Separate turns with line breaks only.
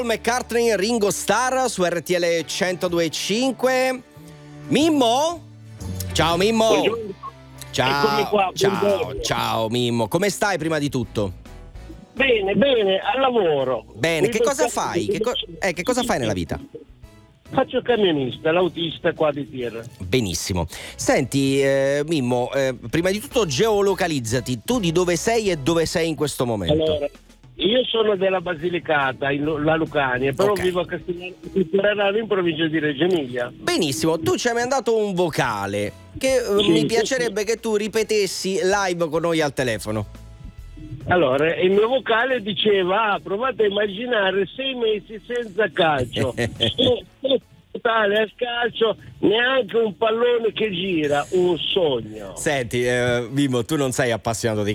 McCartney, Ringo Starr su RTL 102.5. Mimmo? Ciao Mimmo.
Buongiorno. Eccomi qua,
Ciao Mimmo. Come stai prima di tutto?
Bene, al lavoro.
Bene, che cosa fai? Che cosa fai nella vita?
Faccio il camionista, l'autista qua di Tirre.
Benissimo. Senti, Mimmo, prima di tutto geolocalizzati. Tu di dove sei e dove sei in questo momento?
Allora, io sono della Basilicata, la Lucania, però
Ok.
vivo a Castigliano in provincia di Reggio Emilia.
Benissimo, tu ci hai mandato un vocale che mi piacerebbe che tu ripetessi live con noi al telefono.
Allora, il mio vocale diceva: provate a immaginare 6 mesi senza calcio. Totale a calcio, neanche un pallone che gira, un sogno.
Senti, Mimmo, tu non sei appassionato di